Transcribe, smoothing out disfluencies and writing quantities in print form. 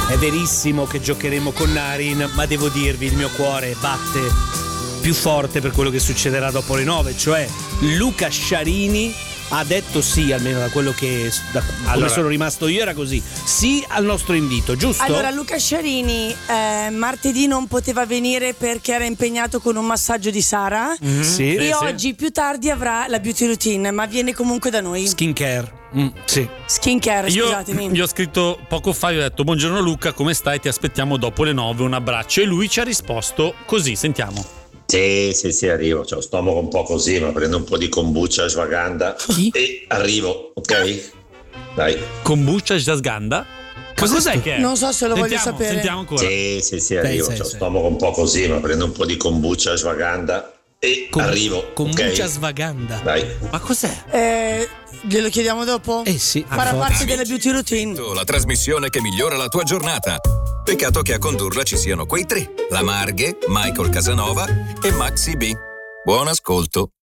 È verissimo che giocheremo con Narin, ma devo dirvi, il mio cuore batte più forte per quello che succederà dopo le 9, cioè Luca Sciarini ha detto sì, almeno da quello che come sono rimasto io era così, sì al nostro invito, giusto? Allora Luca Sciarini martedì non poteva venire perché era impegnato con un massaggio di Sara, Sì. e oggi più tardi avrà la beauty routine, ma viene comunque da noi. Skincare. Sì. Skincare, scusatemi. Io ho scritto poco fa, io ho detto buongiorno Luca, come stai? Ti aspettiamo dopo le 9, un abbraccio, e lui ci ha risposto così, sentiamo. Sì, arrivo. C'ho lo stomaco un po' così, ma prendo un po' di kombucha ashwagandha e arrivo, ok? Dai. Kombucha ashwagandha? Cos'è che è? Non so se lo voglio sapere. Sentiamo ancora. Sì, arrivo. C'ho lo stomaco un po' così, ma prendo un po' di kombucha ashwagandha e arrivo, Kombucha ok? svaganda. Dai. Ma cos'è? Glielo chiediamo dopo? Sì. Farà parte della beauty routine. La trasmissione che migliora la tua giornata. Peccato che a condurla ci siano quei tre: la Marghe, Michael Casanova e Maxi B. Buon ascolto.